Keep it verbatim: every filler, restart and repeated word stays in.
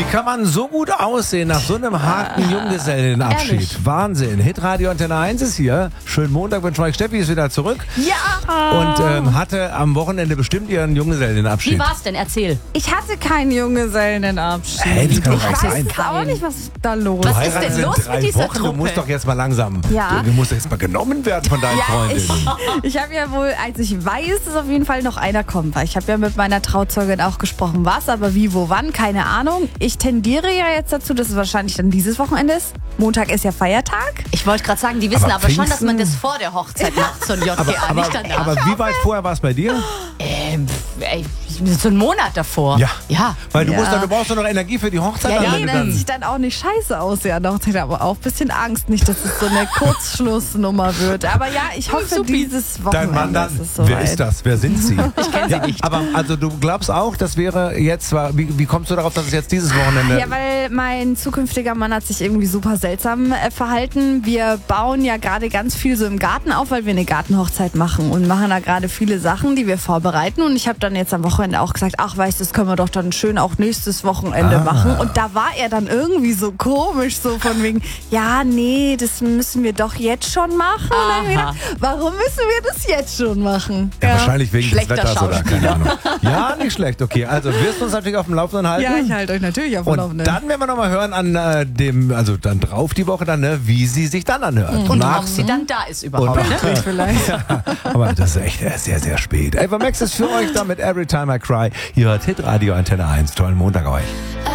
kann man so gut aussehen nach so einem harten Junggesellenabschied? Ehrlich? Wahnsinn. Hitradio Antenne eins ist hier. Schönen Montag, wünsche euch. Steffi ist wieder zurück. Ja! Und ähm, hatte am Wochenende bestimmt ihren Junggesellenabschied. Wie war's denn? Erzähl. Ich hatte keinen Junggesellenabschied. Hey, das kann doch ich nicht weiß sein. auch nicht, was da los Was ist. ist denn Heiraten los in mit drei dieser Wochen. Du Truppe? musst doch jetzt mal langsam. Ja. Du, du musst jetzt mal genommen werden von deinen Ja, Freundinnen. ich, ich habe ja wohl, als ich weiß, dass auf jeden Fall noch einer kommt, weil ich habe ja mit meiner Trauzeugin auch gesprochen, was, aber wie, wo, wann, keine Ahnung. Ich tendiere ja jetzt dazu, dass es wahrscheinlich dann dieses Wochenende ist. Montag ist ja Feiertag. Ich wollte gerade sagen, die wissen Aber aber, schon, dass Pfingsten? man das vor der Hochzeit macht, so ein J G A, Aber, aber, nicht danach. aber wie weit vorher war es bei dir? ähm, ey, so einen Monat davor. Ja. Ja. Weil du, Ja. musst doch, du brauchst doch noch Energie für die Hochzeit. Ja, dann, ja, wenn du Dass dann ich dann auch nicht scheiße aussehe an der Hochzeit, aber auch ein bisschen Angst, nicht, dass es so eine Kurzschlussnummer wird. Aber ja, ich hoffe, Supi. dieses Dein Wochenende Mann dann, ist es soweit. wer ist das? Wer sind sie? Ich kenne sie nicht. Aber also du glaubst auch, das wäre jetzt, wie, wie kommst du darauf, dass es jetzt dieses Wochenende... Ja, weil mein zukünftiger Mann hat sich irgendwie super seltsam äh, verhalten. Wir bauen ja gerade ganz viel so im Garten auf, weil wir eine Gartenhochzeit machen und machen da gerade viele Sachen, die wir vorbereiten. Und ich habe dann jetzt am Wochenende auch gesagt, ach weißt du, das können wir doch dann schön auch nächstes Wochenende Ah. machen. Und da war er dann irgendwie so komisch, so von wegen, ja, nee, das müssen wir doch jetzt schon machen. Und dann hab ich Aha. gedacht, warum müssen wir das jetzt schon machen? Ja, wahrscheinlich wegen des Schlechter Wetters oder keine Schauspieler. Ahnung. Ja, nicht schlecht. Okay, also wirst du uns natürlich auf dem Laufenden halten. Ja, ich halte euch natürlich auf dem Und Laufenden. dann werden wir nochmal hören an äh, dem, also dann drauf die Woche dann, ne, wie sie sich dann anhört. Und Nach- ob sie dann da ist überhaupt. Und- Ne? vielleicht. Aber das ist echt äh, sehr, sehr spät. Ava Max ist für euch da mit Every Time I Cry. Ihr hört Hitradio Antenne eins. Tollen Montag euch.